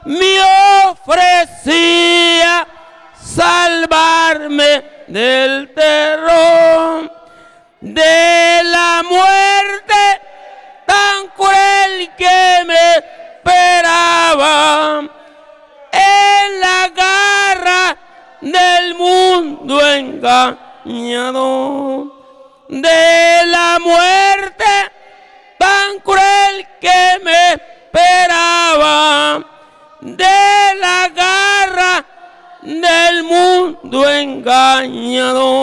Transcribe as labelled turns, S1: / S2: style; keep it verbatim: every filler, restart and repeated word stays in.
S1: me ofrecía salvarme del terror, de la muerte tan cruel que me esperaba, en la garra del mundo engañado, de la muerte tan cruel que me esperaba, de la garra del mundo engañado.